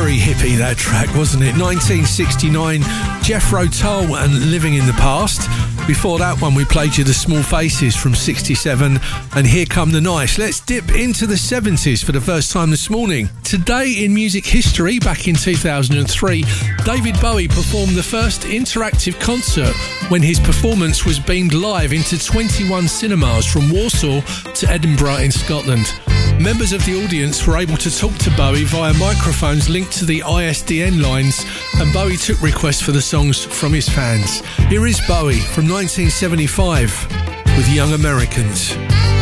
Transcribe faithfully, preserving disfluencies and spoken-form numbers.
very hippie, that track, wasn't it? nineteen sixty-nine, Jethro Tull and Living in the Past. Before that one, we played you the Small Faces from sixty-seven and Here Come the Nice. Let's dip into the seventies for the first time this morning. Today in music history, back in two thousand three, David Bowie performed the first interactive concert when his performance was beamed live into twenty-one cinemas from Warsaw to Edinburgh in Scotland. Members of the audience were able to talk to Bowie via microphones linked to the I S D N lines, and Bowie took requests for the songs from his fans. Here is Bowie from nineteen seventy-five with Young Americans.